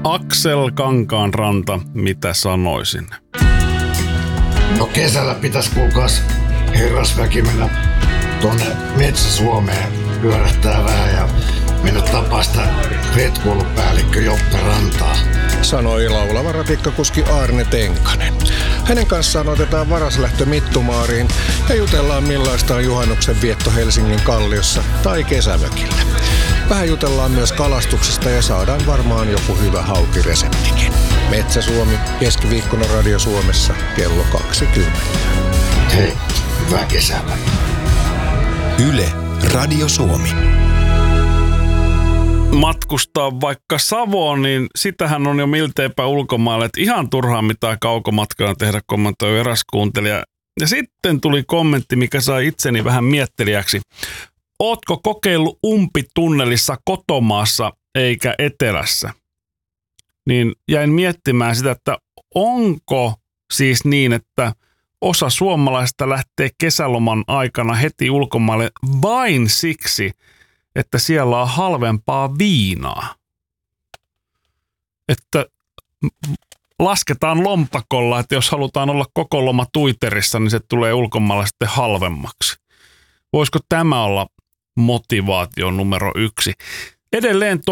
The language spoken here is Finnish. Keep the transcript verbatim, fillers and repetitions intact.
Aksel Kankaanranta, mitä sanoisin? No kesällä pitäisi kuulkaas herrasväki mennä tuonne Metsä-Suomeen pyörähtää vähän ja mennä tapaa sitä retkuilupäällikkö Joppe Rantaa. Sanoi laulava ratikkakuski Aarne Tenkanen. Hänen kanssaan otetaan varaslähtö Mittumaariin ja jutellaan millaista on juhannuksen vietto Helsingin Kalliossa tai kesämökillä. Vähän jutellaan myös kalastuksesta ja saadaan varmaan joku hyvä haukireseptikin. Metsä-Suomi, keskiviikkona Radio Suomessa, kello kaksikymmentä. Hei, hyvää kesää. Yle, Radio Suomi. Matkustaa vaikka Savoon, niin sitähän on jo milteipä ulkomaille, että ihan turhaan mitään kaukomatkaa tehdä, kommentoi eräs kuuntelija. Ja sitten tuli kommentti, mikä sai itseni vähän miettelijäksi. Ootko kokeillut umpitunnelissa kotomaassa eikä etelässä? Niin jäin miettimään sitä, että onko siis niin, että osa suomalaista lähtee kesäloman aikana heti ulkomaille vain siksi, että siellä on halvempaa viinaa. Että lasketaan lompakolla, että jos halutaan olla koko loma Twitterissä, niin se tulee ulkomailla sitten halvemmaksi. Voisiko tämä olla motivaatio numero yksi? Edelleen